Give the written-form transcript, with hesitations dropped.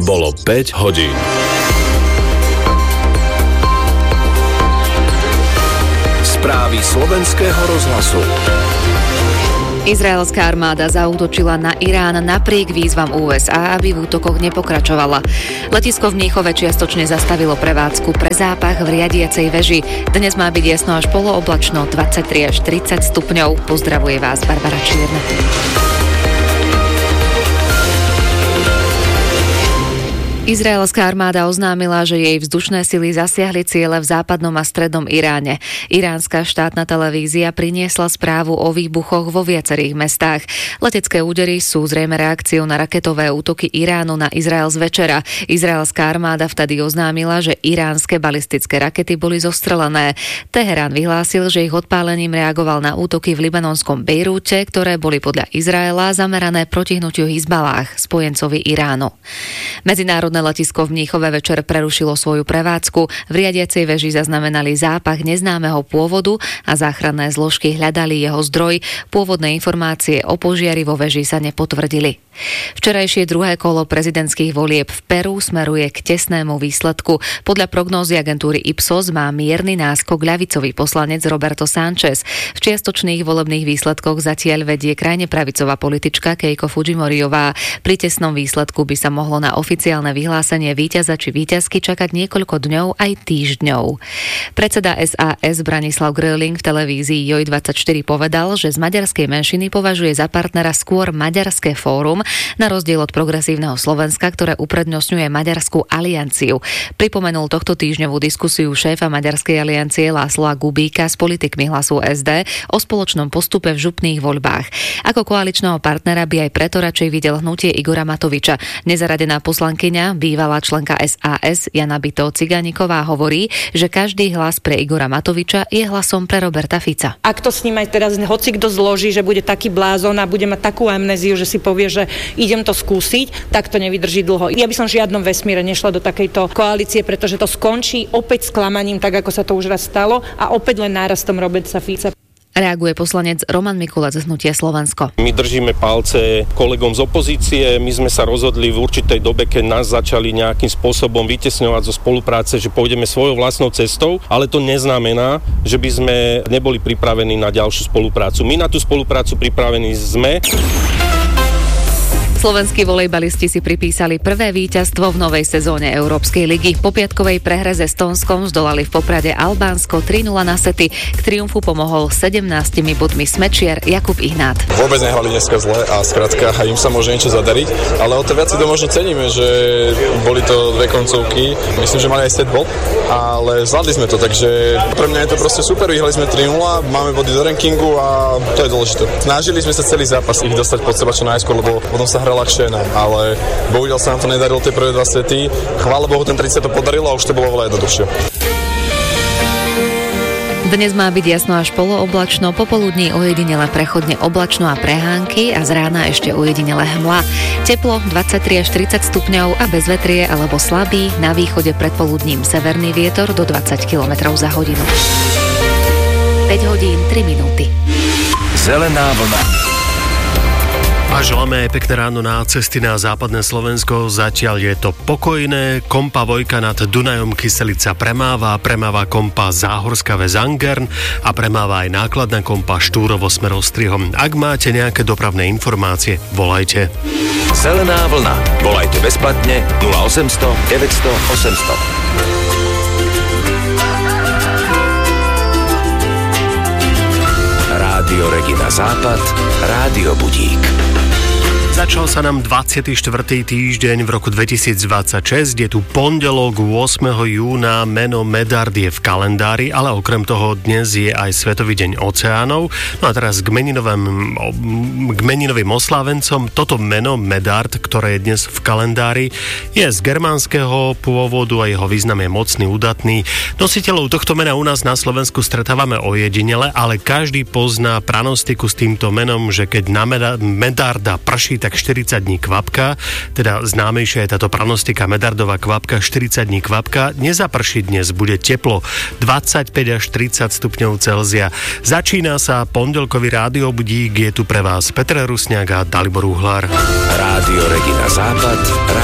Bolo 5 hodín. Správy slovenského rozhlasu. Izraelská armáda zaútočila na Irán napriek výzvam USA, aby v útokoch nepokračovala. Letisko v Mníchove čiastočne zastavilo prevádzku pre zápach v riadiacej veži. Dnes má byť jasno až polooblačno, 23 až 30 stupňov. Pozdravuje vás Barbara Čierna. Izraelská armáda oznámila, že jej vzdušné sily zasiahli ciele v západnom a strednom Iráne. Iránska štátna televízia priniesla správu o výbuchoch vo viacerých mestách. Letecké údery sú zrejme reakciou na raketové útoky Iránu na Izrael z večera. Izraelská armáda vtedy oznámila, že iránske balistické rakety boli zostrelené. Teherán vyhlásil, že ich odpálením reagoval na útoky v libanonskom Bejrúte, ktoré boli podľa Izraela zamerané proti hnutiu Hizbalách, spojencovi Iránu. Medzinárodné letisko v Mníchove večer prerušilo svoju prevádzku. V riadiacej veži zaznamenali zápach neznámeho pôvodu a záchranné zložky hľadali jeho zdroj. Pôvodné informácie o požiari vo veži sa nepotvrdili. Včerajšie druhé kolo prezidentských volieb v Peru smeruje k tesnému výsledku. Podľa prognózy agentúry Ipsos má mierny náskok ľavicový poslanec Roberto Sánchez. V čiastočných volebných výsledkoch zatiaľ vedie krajne pravicová politička Keiko Fujimoriová. Pri tesnom výsledku by sa mohlo na oficiálne vyhlásenie víťaza či víťazky čakať niekoľko dňov aj týždňov. Predseda SAS Branislav Gröling v televízii JOJ24 povedal, že z maďarskej menšiny považuje za partnera skôr Maďarské fórum, na rozdiel od progresívneho Slovenska, ktoré uprednostňuje Maďarskú alianciu. Pripomenul tohto týždňovú diskusiu šéfa Maďarskej aliancie Lászlóa Kubíka s politikmi Hlasu SD o spoločnom postupe v župných voľbách. Ako koaličného partnera by aj preto radšej videl hnutie Igora Matoviča. Nezaradená poslankyňa, bývalá členka SAS Jana Bytov-Cigániková hovorí, že každý hlas pre Igora Matoviča je hlasom pre Roberta Fica. Ak to s ním aj teraz hocikto zloží, že bude taký blázon a bude mať takú amnéziu, že si povie, že idem to skúsiť, tak to nevydrží dlho. Ja by som v žiadnom vesmíre nešla do takejto koalície, pretože to skončí opäť sklamaním, tak ako sa to už raz stalo, a opäť len nárastom Roberta Fica. Reaguje poslanec Roman Mikulec z hnutia Slovensko. My držíme palce kolegom z opozície. My sme sa rozhodli v určitej dobe, keď nás začali nejakým spôsobom vytesňovať zo spolupráce, že pôjdeme svojou vlastnou cestou, ale to neznamená, že by sme neboli pripravení na ďalšiu spoluprácu. My na tú spoluprácu pripravení sme. Slovenskí volejbalisti si pripísali prvé víťazstvo v novej sezóne Európskej ligy. Po piatkovej prehre s Estónskom zdolali v Poprade Albánsko 3-0 na sety. K triumfu pomohol 17 bodmi smečiar Jakub Ihnát. Vôbec nehrali dneska zle a skrátka im sa môže niečo zadariť, ale o to viac si to možno ceníme, že boli to dve koncovky. Myslím, že mali aj set bol, ale zvládli sme to, takže pre mňa je to proste super. Vyhrali sme 3-0, máme body do rankingu a to je dôležité. Snažili sme sa celý zápas ich dostať pod seba čo najskôr, lebo potom sa ľahšie, ale bohužiaľ sa nám to nedarilo tie prvé dva sety. Chvála Bohu, ten 30 to podarilo a už to bolo veľa jednoduchšie. Dnes má byť jasno až polooblačno, popoludní ojedinele prechodne oblačno a prehánky a z rána ešte ojedinele hmla. Teplo 23 až 30 stupňov a bez vetrie alebo slabý, na východe predpoludním severný vietor do 20 km za hodinu. 5 hodín 3 minúty. Zelená vlna. A želáme aj pekné ráno na cesty na západné Slovensko. Zatiaľ je to pokojné. Kompa Vojka nad Dunajom Kyselica premáva kompa Záhorská väz Angern a premáva aj nákladná kompa Štúrovo smer Ostrihom. Ak máte nejaké dopravné informácie, volajte. Zelená vlna. Volajte bezplatne 0800 900 800. Rádio Regina Západ, Rádio Budík. Začal sa nám 24. týždeň v roku 2026, je tu pondelok 8. júna, meno Medard je v kalendári, ale okrem toho dnes je aj Svetový deň oceánov. No a teraz k meninovým oslávencom. Toto meno Medard, ktoré je dnes v kalendári, je z germánskeho pôvodu a jeho význam je mocný, udatný. Nositeľov tohto mena u nás na Slovensku stretávame ojedinele, ale každý pozná pranostiku s týmto menom, že keď na Medarda prší, tak 40 dní kvapka, teda známejšia je táto pranostika Medardová kvapka, 40 dní kvapka, nezaprší dnes, bude teplo, 25 až 30 stupňov Celzia. Začína sa pondelkový rádiobudík, je tu pre vás Peter Rusňák a Dalibor Uhlár. Rádio Regina Západ.